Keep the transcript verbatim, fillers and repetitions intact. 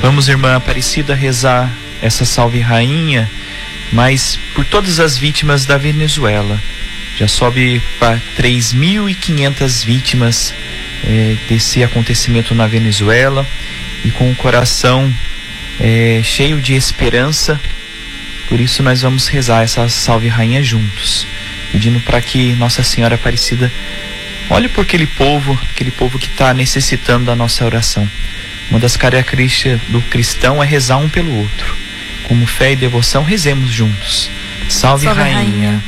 Vamos, irmã Aparecida, rezar essa Salve Rainha, mas por todas as vítimas da Venezuela. Já sobe para três mil e quinhentas vítimas é, desse acontecimento na Venezuela, e com o coração é, cheio de esperança. Por isso nós vamos rezar essa Salve Rainha juntos, pedindo para que Nossa Senhora Aparecida olhe por aquele povo, aquele povo que está necessitando da nossa oração. Uma das características do cristão é rezar um pelo outro. Como fé e devoção, rezemos juntos. Salve, Salve Rainha, Rainha,